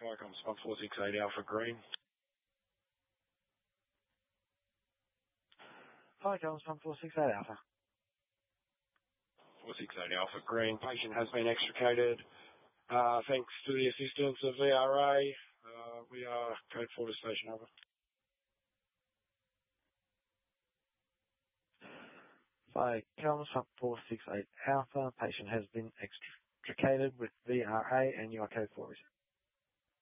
Viacom's 1468 Alpha Green. Viacom's 1468 Alpha. 468 Alpha Green. Patient has been extricated. Thanks to the assistance of VRA. We are code 4 to station, over. Viacom's 1468 Alpha. Patient has been extricated with VRA and you are code 4.